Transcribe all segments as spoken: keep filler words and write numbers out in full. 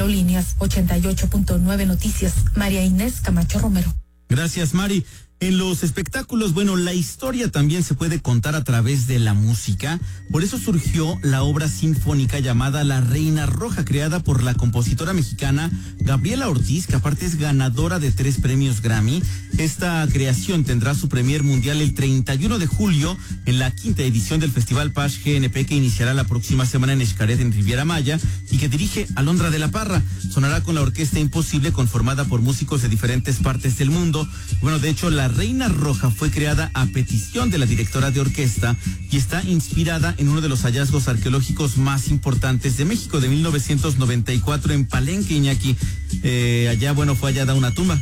aerolíneas. ochenta y ocho punto nueve Noticias, María Inés Camacho Romero. Gracias, Mari. En los espectáculos, bueno, la historia también se puede contar a través de la música. Por eso surgió la obra sinfónica llamada La Reina Roja, creada por la compositora mexicana Gabriela Ortiz, que aparte es ganadora de tres premios Grammy. Esta creación tendrá su premier mundial el treinta y uno de julio en la quinta edición del Festival Pash G N P, que iniciará la próxima semana en Xcaret, en Riviera Maya, y que dirige Alondra de la Parra. Sonará con la Orquesta Imposible, conformada por músicos de diferentes partes del mundo. Bueno, de hecho, la La Reina Roja fue creada a petición de la directora de orquesta y está inspirada en uno de los hallazgos arqueológicos más importantes de México, de mil novecientos noventa y cuatro, en Palenque, Iñaki. Eh, allá, bueno, fue hallada una tumba.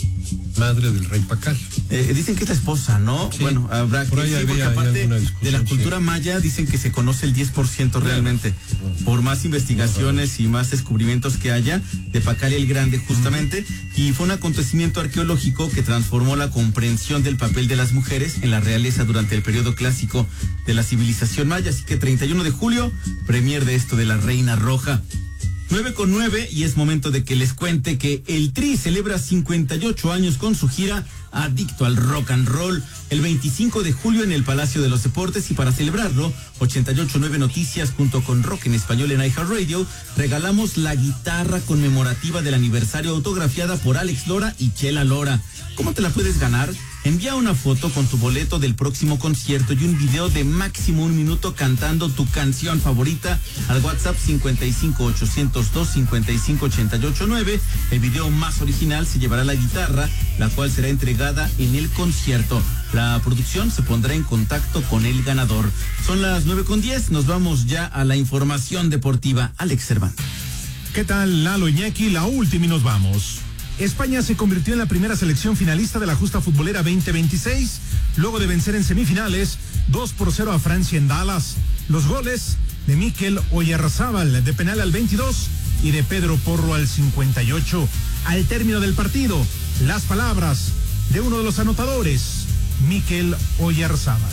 Madre del rey Pacal. Eh, dicen que es la esposa, ¿no? Sí. Bueno, habrá que sí, porque aparte de la cultura sí. maya dicen que se conoce el diez por ciento realmente. Por más investigaciones y más descubrimientos que haya de Pacal el Grande, justamente. Y fue un acontecimiento arqueológico que transformó la comprensión del papel de las mujeres en la realeza durante el periodo clásico de la civilización maya. Así que treinta y uno de julio, premier de esto de La Reina Roja. nueve con nueve, y es momento de que les cuente que el Tri celebra cincuenta y ocho años con su gira Adicto al Rock and Roll el veinticinco de julio en el Palacio de los Deportes, y para celebrarlo, ochenta y ocho punto nueve Noticias junto con Rock en Español en iHeartRadio regalamos la guitarra conmemorativa del aniversario autografiada por Alex Lora y Chela Lora. ¿Cómo te la puedes ganar? Envía una foto con tu boleto del próximo concierto y un video de máximo un minuto cantando tu canción favorita al WhatsApp cincuenta y cinco ochocientos dos cincuenta y cinco ochenta y ocho nueve. El video más original se llevará la guitarra, la cual será entregada en el concierto. La producción se pondrá en contacto con el ganador. Son las nueve con diez, nos vamos ya a la información deportiva. Alex Cervantes. ¿Qué tal, Lalo, Iñaki? La última y nos vamos. España se convirtió en la primera selección finalista de la justa futbolera veinte veintiséis, luego de vencer en semifinales dos por cero a Francia en Dallas. Los goles de Mikel Oyarzabal de penal al veintidós y de Pedro Porro al cincuenta y ocho. Al término del partido, las palabras de uno de los anotadores, Mikel Oyarzabal.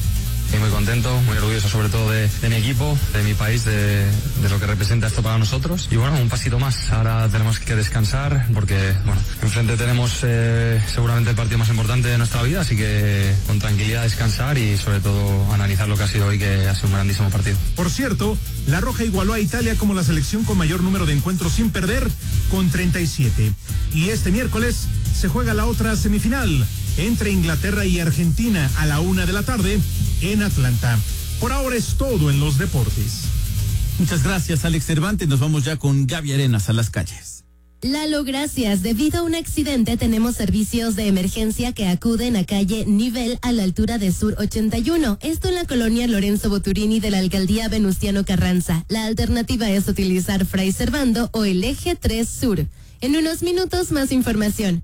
Y muy contento, muy orgulloso sobre todo de, de mi equipo, de mi país, de, de lo que representa esto para nosotros. Y bueno, un pasito más. Ahora tenemos que descansar porque, bueno, enfrente tenemos eh, seguramente el partido más importante de nuestra vida, así que con tranquilidad descansar y sobre todo analizar lo que ha sido hoy, que ha sido un grandísimo partido. Por cierto, la Roja igualó a Italia como la selección con mayor número de encuentros sin perder, con treinta y siete. Y este miércoles se juega la otra semifinal entre Inglaterra y Argentina a la una de la tarde en Atlanta. Por ahora es todo en los deportes. Muchas gracias, Alex Cervantes. Nos vamos ya con Gaby Arenas a las calles. Lalo, gracias. Debido a un accidente tenemos servicios de emergencia que acuden a calle Nivel a la altura de Sur ochenta y uno. Esto en la colonia Lorenzo Boturini de la alcaldía Venustiano Carranza. La alternativa es utilizar Fray Servando o el eje tres Sur. En unos minutos más información.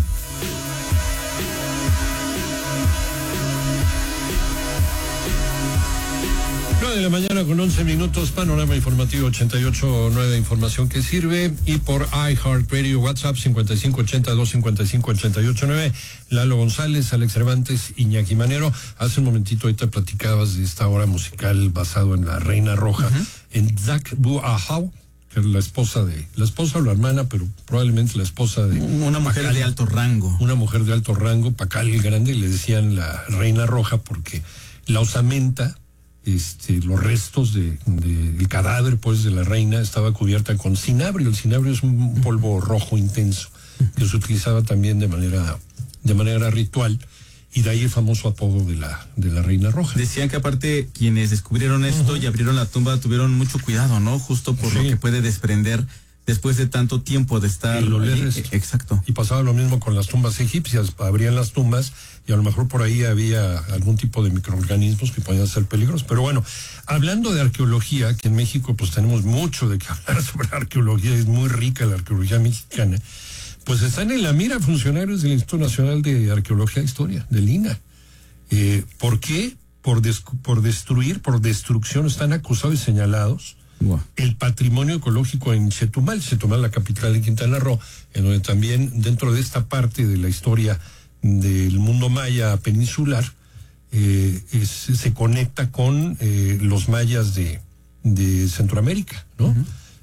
nueve de la mañana con once minutos, panorama informativo ochenta y ocho punto nueve, información que sirve, y por iHeartRadio, WhatsApp cincuenta y cinco ochenta dos cincuenta y cinco ochenta y ocho nueve. Lalo González, Alex Cervantes, Iñaki Manero. Hace un momentito ahorita platicabas de esta obra musical basado en La Reina Roja, uh-huh. en Zach Buahau, que es la esposa de, la esposa o la hermana, pero probablemente la esposa de una mujer Pacal, de alto rango. Una mujer de alto rango, Pacal el Grande, le decían la Reina Roja porque la osamenta, Este, los restos de, de el cadáver pues de la reina estaba cubierta con cinabrio. El cinabrio es un polvo rojo intenso que se utilizaba también de manera de manera ritual, y de ahí el famoso apodo de la de la Reina Roja. Decían que aparte quienes descubrieron esto, uh-huh. y abrieron la tumba tuvieron mucho cuidado, ¿no? Justo por sí. lo que puede desprender después de tanto tiempo de estar. Eh, exacto. Y pasaba lo mismo con las tumbas egipcias. Abrían las tumbas y a lo mejor por ahí había algún tipo de microorganismos que podían ser peligrosos. Pero bueno, hablando de arqueología, que en México pues tenemos mucho de qué hablar sobre arqueología, es muy rica la arqueología mexicana, pues están en la mira funcionarios del Instituto Nacional de Arqueología e Historia, del I N A. Eh, ¿Por qué? Por, des, por destruir, por destrucción, están acusados y señalados. Wow. El patrimonio ecológico en Chetumal, Chetumal, la capital de Quintana Roo, en donde también dentro de esta parte de la historia del mundo maya peninsular, eh, es, se conecta con eh, los mayas de, de Centroamérica, ¿no? Uh-huh.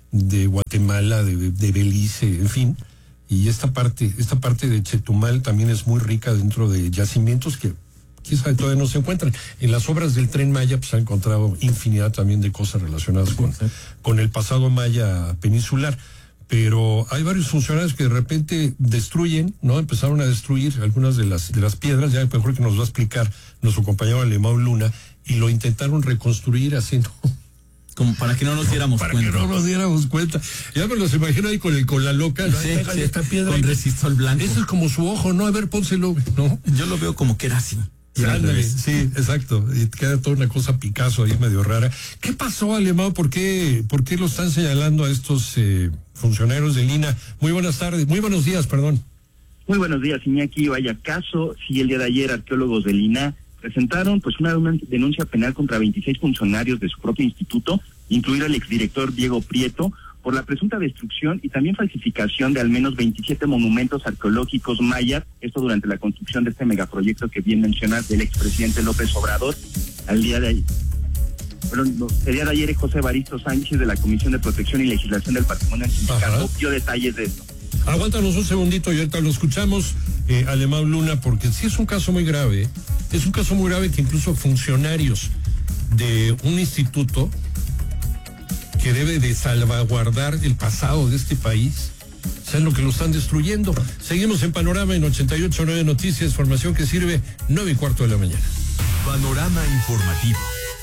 de Guatemala, de, de Belice, en fin. Y esta parte, esta parte de Chetumal también es muy rica dentro de yacimientos que quizá todavía no se encuentran. En las obras del Tren Maya pues se ha encontrado infinidad también de cosas relacionadas con, con el pasado maya peninsular. Pero hay varios funcionarios que de repente destruyen, ¿no? Empezaron a destruir algunas de las de las piedras, ya mejor que nos va a explicar nuestro compañero Alemão Luna, y lo intentaron reconstruir haciendo... Como para que no nos diéramos para cuenta. Para que no nos diéramos cuenta. Ya me los imagino ahí con el con la loca, ¿no? Sí, Ay, sí, esta piedra. Con resistol blanco. Eso es como su ojo, ¿no? A ver, pónselo, ¿no? Yo lo veo como que era así. Ándale, sí, exacto. Y queda toda una cosa Picasso ahí medio rara. ¿Qué pasó, Alemão? ¿Por qué, por qué lo están señalando a estos eh, funcionarios del I N A? Muy buenas tardes, muy buenos días, perdón. Muy buenos días, Iñaki. Vaya caso, sí, el día de ayer arqueólogos del I N A presentaron pues una, una denuncia penal contra veintiséis funcionarios de su propio instituto, incluido el exdirector Diego Prieto, por la presunta destrucción y también falsificación de al menos veintisiete monumentos arqueológicos mayas, esto durante la construcción de este megaproyecto que bien mencionas del expresidente López Obrador. Al día de ayer, bueno, el día de ayer José Evaristo Sánchez de la Comisión de Protección y Legislación del Patrimonio en Sindicato dio detalles de esto. Aguántanos un segundito y ahorita lo escuchamos, eh, Alemão Luna, porque sí es un caso muy grave, ¿eh? Es un caso muy grave que incluso funcionarios de un instituto que debe de salvaguardar el pasado de este país, sean lo que lo están destruyendo. Seguimos en Panorama en ochenta y ocho punto nueve Noticias, formación que sirve nueve y cuarto de la mañana. Panorama informativo.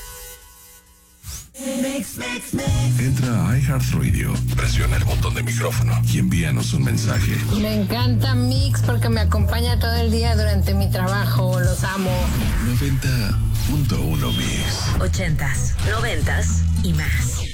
Entra a iHeartRadio, presiona el botón de micrófono y envíanos un mensaje. Me encanta Mix porque me acompaña todo el día durante mi trabajo, los amo. noventa punto uno Mix. Ochentas, noventas y más.